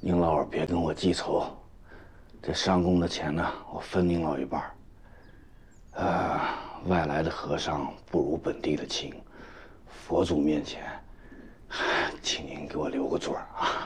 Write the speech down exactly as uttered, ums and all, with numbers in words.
您老儿别跟我记仇，这上供的钱呢，我分您老一半儿。呃，外来的和尚不如本地的亲，佛祖面前，请您给我留个嘴儿啊。